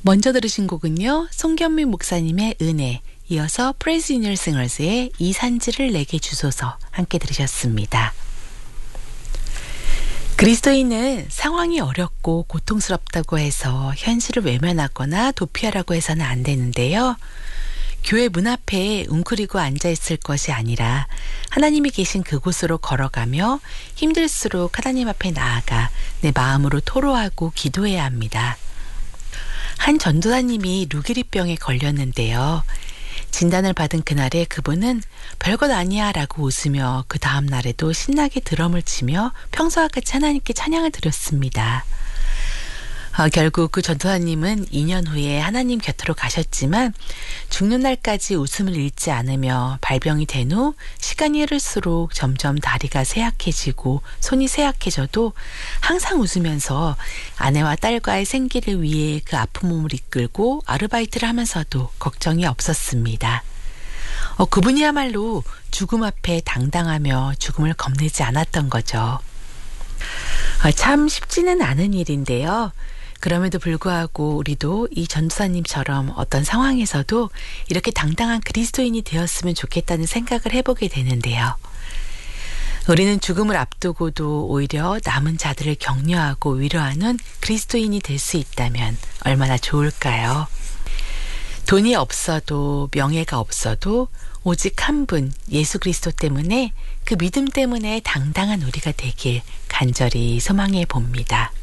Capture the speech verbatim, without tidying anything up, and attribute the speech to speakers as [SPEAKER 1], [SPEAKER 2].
[SPEAKER 1] 먼저 들으신 곡은요, 송경민 목사님의 은혜, 이어서 Praise in Your Singers의 이 산지를 내게 주소서 함께 들으셨습니다. 그리스도인은 상황이 어렵고 고통스럽다고 해서 현실을 외면하거나 도피하라고 해서는 안 되는데요. 교회 문 앞에 웅크리고 앉아있을 것이 아니라 하나님이 계신 그곳으로 걸어가며 힘들수록 하나님 앞에 나아가 내 마음으로 토로하고 기도해야 합니다. 한 전도사님이 루게리병에 걸렸는데요. 진단을 받은 그날에 그분은 별것 아니야 라고 웃으며 그 다음 날에도 신나게 드럼을 치며 평소와 같이 하나님께 찬양을 드렸습니다. 어, 결국 그 전도사님은 이 년 후에 하나님 곁으로 가셨지만 죽는 날까지 웃음을 잃지 않으며 발병이 된 후 시간이 흐를수록 점점 다리가 쇠약해지고 손이 쇠약해져도 항상 웃으면서 아내와 딸과의 생계를 위해 그 아픈 몸을 이끌고 아르바이트를 하면서도 걱정이 없었습니다. 어, 그분이야말로 죽음 앞에 당당하며 죽음을 겁내지 않았던 거죠. 어, 참 쉽지는 않은 일인데요. 그럼에도 불구하고 우리도 이 전도사님처럼 어떤 상황에서도 이렇게 당당한 그리스도인이 되었으면 좋겠다는 생각을 해보게 되는데요. 우리는 죽음을 앞두고도 오히려 남은 자들을 격려하고 위로하는 그리스도인이 될 수 있다면 얼마나 좋을까요? 돈이 없어도 명예가 없어도 오직 한 분 예수 그리스도 때문에 그 믿음 때문에 당당한 우리가 되길 간절히 소망해 봅니다.